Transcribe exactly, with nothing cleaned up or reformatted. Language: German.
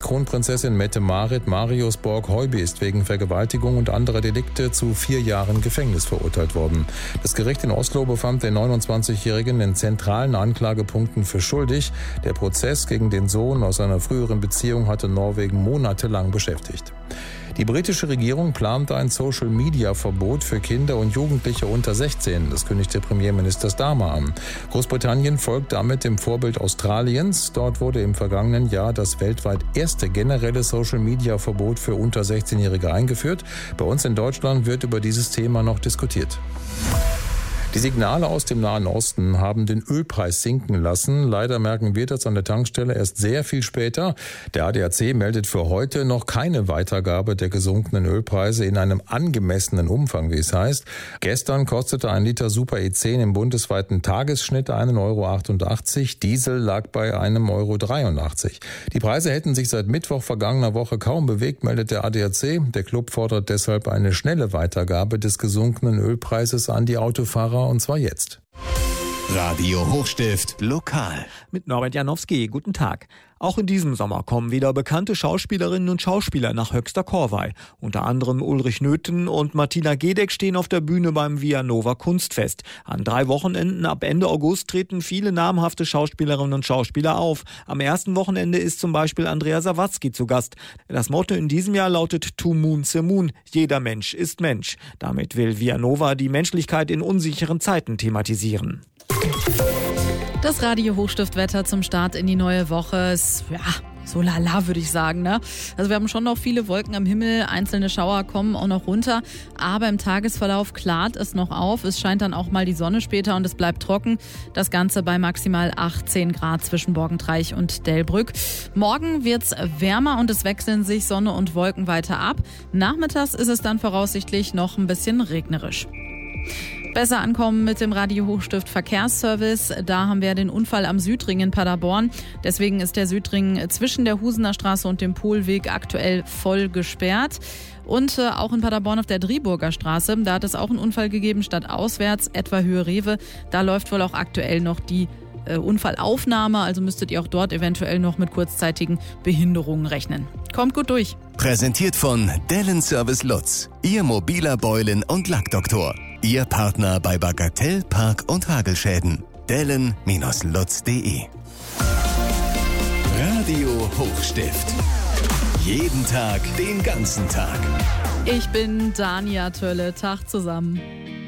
Kronprinzessin Mette-Marit Marius Borg-Heuby ist wegen Vergewaltigung und anderer Delikte zu vier Jahren Gefängnis verurteilt worden. Das Gericht in Oslo befand den neunundzwanzigjährigen in zentralen Anklagepunkten für schuldig. Der Prozess gegen den Sohn aus einer früheren Beziehung hatte Norwegen monatelang beschäftigt. Die britische Regierung plant ein Social-Media-Verbot für Kinder und Jugendliche unter sechzehn. Das kündigte Premierminister Starmer an. Großbritannien folgt damit dem Vorbild Australiens. Dort wurde im vergangenen Jahr das weltweit erste generelle Social-Media-Verbot für unter sechzehnjährige eingeführt. Bei uns in Deutschland wird über dieses Thema noch diskutiert. Die Signale aus dem Nahen Osten haben den Ölpreis sinken lassen. Leider merken wir das an der Tankstelle erst sehr viel später. Der A D A C meldet für heute noch keine Weitergabe der gesunkenen Ölpreise in einem angemessenen Umfang, wie es heißt. Gestern kostete ein Liter Super E zehn im bundesweiten Tagesschnitt einen Euro achtundachtzig. Diesel lag bei einem Euro dreiundachtzig. Die Preise hätten sich seit Mittwoch vergangener Woche kaum bewegt, meldet der A D A C. Der Club fordert deshalb eine schnelle Weitergabe des gesunkenen Ölpreises an die Autofahrer. Und zwar jetzt. Radio Hochstift Lokal. Mit Norbert Janowski, guten Tag. Auch in diesem Sommer kommen wieder bekannte Schauspielerinnen und Schauspieler nach Höxter-Korvey. Unter anderem Ulrich Nöthen und Martina Gedeck stehen auf der Bühne beim Vianova Kunstfest. An drei Wochenenden ab Ende August treten viele namhafte Schauspielerinnen und Schauspieler auf. Am ersten Wochenende ist zum Beispiel Andrea Sawatzki zu Gast. Das Motto in diesem Jahr lautet To Moon Se Moon. Jeder Mensch ist Mensch. Damit will Vianova die Menschlichkeit in unsicheren Zeiten thematisieren. Das Radio Hochstiftwetter zum Start in die neue Woche ist, ja, so lala, würde ich sagen, ne? Also wir haben schon noch viele Wolken am Himmel, einzelne Schauer kommen auch noch runter, aber im Tagesverlauf klart es noch auf. Es scheint dann auch mal die Sonne später und es bleibt trocken. Das Ganze bei maximal achtzehn Grad zwischen Borgentreich und Delbrück. Morgen wird's wärmer und es wechseln sich Sonne und Wolken weiter ab. Nachmittags ist es dann voraussichtlich noch ein bisschen regnerisch. Besser ankommen mit dem Radio Hochstift Verkehrsservice. Da haben wir den Unfall am Südring in Paderborn. Deswegen ist der Südring zwischen der Husener Straße und dem Polweg aktuell voll gesperrt. Und äh, auch in Paderborn auf der Driburger Straße. Da hat es auch einen Unfall gegeben, stadtauswärts, etwa Höhe Rewe. Da läuft wohl auch aktuell noch die äh, Unfallaufnahme. Also müsstet ihr auch dort eventuell noch mit kurzzeitigen Behinderungen rechnen. Kommt gut durch. Präsentiert von Dellen Service Lutz. Ihr mobiler Beulen- und Lackdoktor. Ihr Partner bei Bagatell, Park- und Hagelschäden. Dellen Lutz punkt de. Radio Hochstift. Jeden Tag, den ganzen Tag. Ich bin Dania Tölle. Tag zusammen.